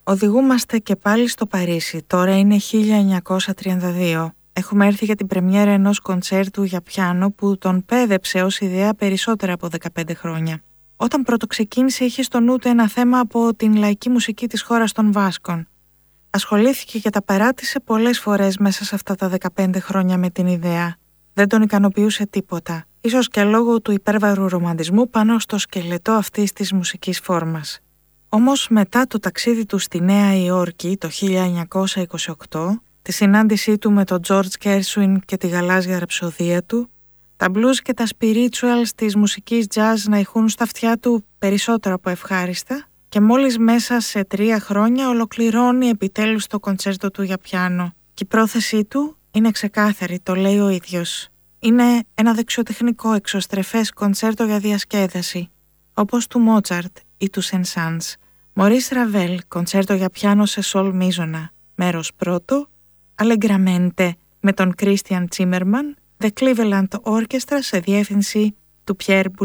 Οδηγούμαστε και πάλι στο Παρίσι. Τώρα είναι 1932. Έχουμε έρθει για την πρεμιέρα ενός κοντσέρτου για πιάνο που τον πέδεψε ως ιδέα περισσότερα από 15 χρόνια. Όταν πρώτο ξεκίνησε είχε στο νου του ένα θέμα από την λαϊκή μουσική της χώρας των Βάσκων. Ασχολήθηκε και τα περάτησε πολλές φορές μέσα σε αυτά τα 15 χρόνια με την ιδέα. Δεν τον ικανοποιούσε τίποτα, ίσως και λόγω του υπέρβαρου ρομαντισμού πάνω στο σκελετό αυτής της μουσικής φόρμας. Όμως μετά το ταξίδι του στη Νέα Υόρκη το 1928, τη συνάντησή του με τον George Gershwin και τη γαλάζια ραψοδία του, τα blues και τα spirituals της μουσικής jazz να ηχούν στα αυτιά του περισσότερο από ευχάριστα και μόλις μέσα σε 3 χρόνια ολοκληρώνει επιτέλους το κοντσέρτο του για πιάνο. Και η πρόθεσή του είναι ξεκάθαρη, το λέει ο ίδιος. Είναι ένα δεξιοτεχνικό εξωστρεφές κοντσέρτο για διασκέδαση, όπως του Μότσαρτ ή του Σεν-Σάνς. Μωρίς Ραβέλ, κοντσέρτο για πιάνο σε σολ μίζωνα, μέρος πρώτο, Allegramento με τον Κρίστιαν Τσίμερμαν, The Cleveland Orchestra σε διεύθυνση του Πιέρ Μπουλ.